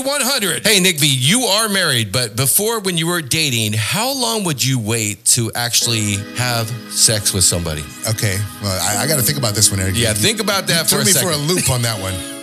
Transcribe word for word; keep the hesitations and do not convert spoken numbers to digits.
one hundred. Hey, Nick V, you are married, but before when you were dating, how long would you wait to actually have sex with somebody? Okay, well, I, I got to think about this one, Eric. Yeah, think about that you for a me second. for a loop on that one.